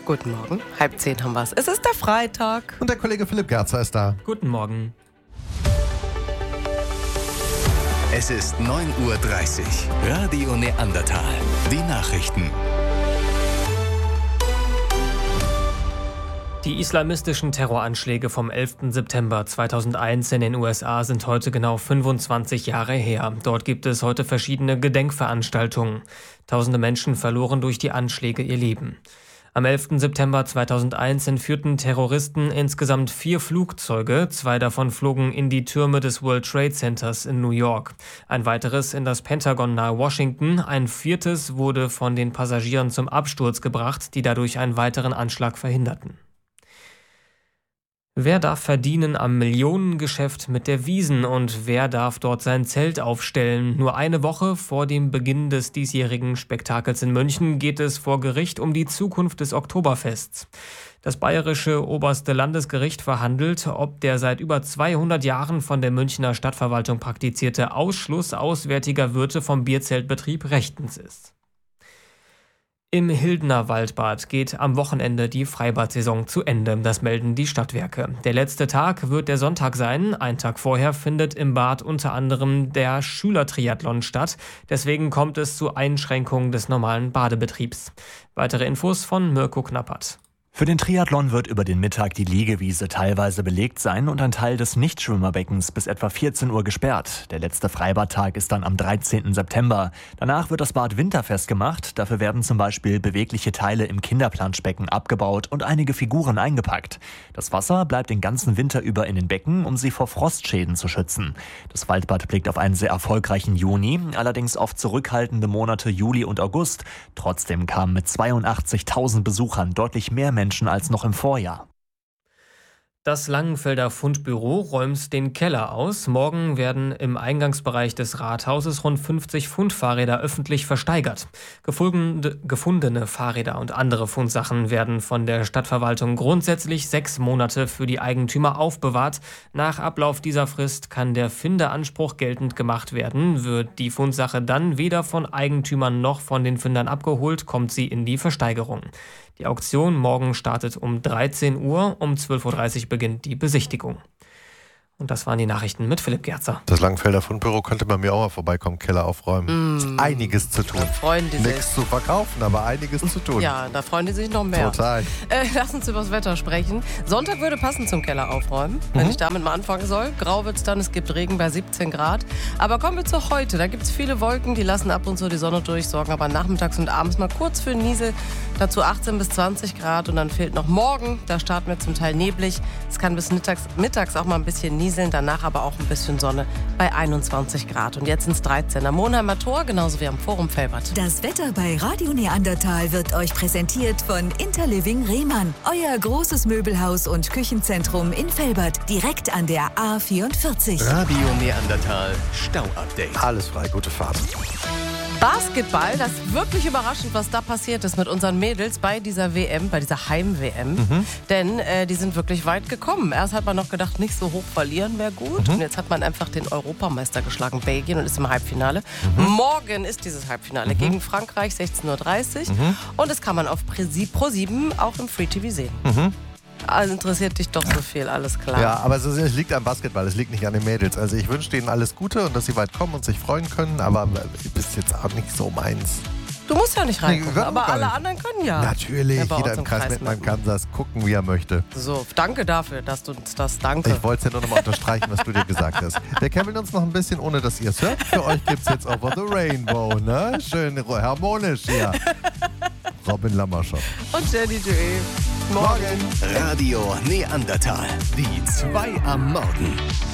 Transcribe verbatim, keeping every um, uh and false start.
Guten Morgen. Halb zehn haben wir es. Es ist der Freitag. Und der Kollege Philipp Gerzer ist da. Guten Morgen. Es ist neun Uhr dreißig. Radio Neandertal. Die Nachrichten. Die islamistischen Terroranschläge vom elften September zweitausendeins in den U S A sind heute genau fünfundzwanzig Jahre her. Dort gibt es heute verschiedene Gedenkveranstaltungen. Tausende Menschen verloren durch die Anschläge ihr Leben. Am elften September zweitausendeins entführten Terroristen insgesamt vier Flugzeuge. Zwei davon flogen in die Türme des World Trade Centers in New York. Ein weiteres in das Pentagon nahe Washington. Ein viertes wurde von den Passagieren zum Absturz gebracht, die dadurch einen weiteren Anschlag verhinderten. Wer darf verdienen am Millionengeschäft mit der Wiesn und wer darf dort sein Zelt aufstellen? Nur eine Woche vor dem Beginn des diesjährigen Spektakels in München geht es vor Gericht um die Zukunft des Oktoberfests. Das bayerische oberste Landesgericht verhandelt, ob der seit über zweihundert Jahren von der Münchner Stadtverwaltung praktizierte Ausschluss auswärtiger Wirte vom Bierzeltbetrieb rechtens ist. Im Hildener Waldbad geht am Wochenende die Freibad-Saison zu Ende. Das melden die Stadtwerke. Der letzte Tag wird der Sonntag sein. Einen Tag vorher findet im Bad unter anderem der Schülertriathlon statt. Deswegen kommt es zu Einschränkungen des normalen Badebetriebs. Weitere Infos von Mirko Knappert. Für den Triathlon wird über den Mittag die Liegewiese teilweise belegt sein und ein Teil des Nichtschwimmerbeckens bis etwa vierzehn Uhr gesperrt. Der letzte Freibadtag ist dann am dreizehnten September. Danach wird das Bad winterfest gemacht. Dafür werden zum Beispiel bewegliche Teile im Kinderplanschbecken abgebaut und einige Figuren eingepackt. Das Wasser bleibt den ganzen Winter über in den Becken, um sie vor Frostschäden zu schützen. Das Waldbad blickt auf einen sehr erfolgreichen Juni, allerdings auf zurückhaltende Monate Juli und August. Trotzdem kamen mit zweiundachtzigtausend Besuchern deutlich mehr Menschen als noch im Vorjahr. Das Langenfelder Fundbüro räumt den Keller aus. Morgen werden im Eingangsbereich des Rathauses rund fünfzig Fundfahrräder öffentlich versteigert. Gefundene, gefundene Fahrräder und andere Fundsachen werden von der Stadtverwaltung grundsätzlich sechs Monate für die Eigentümer aufbewahrt. Nach Ablauf dieser Frist kann der Findeanspruch geltend gemacht werden. Wird die Fundsache dann weder von Eigentümern noch von den Findern abgeholt, kommt sie in die Versteigerung. Die Auktion morgen startet um dreizehn Uhr, um zwölf Uhr dreißig beginnt die Besichtigung. Und das waren die Nachrichten mit Philipp Gerzer. Das Langenfelder Fundbüro könnte bei mir auch mal vorbeikommen, Keller aufräumen. Mm. Ist einiges zu tun. Da freuen die Nichts sich. zu verkaufen, aber einiges zu tun. Ja, da freuen die sich noch mehr. Total. Äh, lass uns über das Wetter sprechen. Sonntag würde passen zum Keller aufräumen, wenn Mhm. ich damit mal anfangen soll. Grau wird's dann, es gibt Regen bei siebzehn Grad. Aber kommen wir zu heute. Da gibt es viele Wolken, die lassen ab und zu die Sonne durch, sorgen aber nachmittags und abends mal kurz für Niesel. Dazu achtzehn bis zwanzig Grad und dann fehlt noch morgen. Da starten wir zum Teil neblig. Es kann bis mittags, mittags auch mal ein bisschen nieseln, danach aber auch ein bisschen Sonne bei einundzwanzig Grad. Und jetzt ins dreizehn am Monheimer Tor, genauso wie am Forum Felbert. Das Wetter bei Radio Neandertal wird euch präsentiert von Interliving Rehmann. Euer großes Möbelhaus und Küchenzentrum in Felbert, direkt an der A vierundvierzig. Radio Neandertal Stau-Update. Alles frei, gute Fahrt. Basketball, das ist wirklich überraschend, was da passiert ist mit unseren Mädels bei dieser W M, bei dieser Heim-W M. Mhm. Denn äh, die sind wirklich weit gekommen. Erst hat man noch gedacht, nicht so hoch verlieren wäre gut. Mhm. Und jetzt hat man einfach den Europameister geschlagen, Belgien, und ist im Halbfinale. Mhm. Morgen ist dieses Halbfinale mhm. gegen Frankreich, sechzehn Uhr dreißig. Mhm. Und das kann man auf Pro sieben auch im Free T V sehen. Mhm. Also interessiert dich doch so viel, alles klar. Ja, aber es liegt am Basketball, es liegt nicht an den Mädels. Also ich wünsche denen alles Gute und dass sie weit kommen und sich freuen können, aber du bist jetzt auch nicht so meins. Du musst ja nicht reingucken, Nee, aber alle nicht. anderen können ja. Natürlich, Ja, bei jeder uns im Kreis Mettmann kann das gucken, wie er möchte. So, danke dafür, dass du uns das danke. Ich wollte es ja nur nochmal unterstreichen, was du dir gesagt hast. Wir kämmeln uns noch ein bisschen, ohne dass ihr es hört. Für euch gibt es jetzt Over the Rainbow, ne? Schön harmonisch hier. Robin Lammerschott. Und Jenny Joe. Morgen. Radio Neandertal. Die zwei am Morgen.